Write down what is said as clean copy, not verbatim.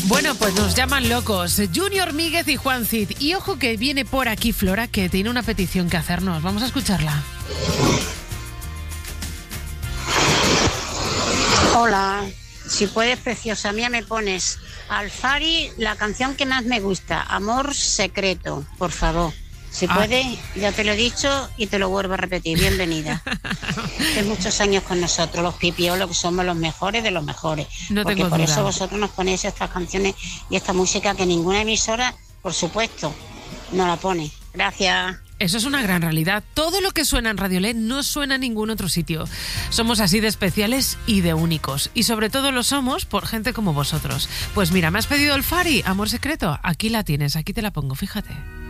Bueno, pues nos llaman locos. Junior Míguez y Juan Cid. Y ojo que viene por aquí Flora, que tiene una petición que hacernos. Vamos a escucharla. Hola, si puedes, preciosa mía, me pones Alfari la canción que más me gusta, Amor Secreto, por favor. Si puedes, ya te lo he dicho y te lo vuelvo a repetir. Bienvenida. Hace muchos años con nosotros, los pipiolos, que somos los mejores de los mejores. No porque tengo por duda. eso vosotros nos ponéis estas canciones y esta música que ninguna emisora, por supuesto, no la pone. Gracias. Eso es una gran realidad. Todo lo que suena en Radio LED no suena en ningún otro sitio. Somos así de especiales y de únicos. Y sobre todo lo somos por gente como vosotros. Pues mira, me has pedido el Fari, Amor Secreto. Aquí la tienes, aquí te la pongo, fíjate.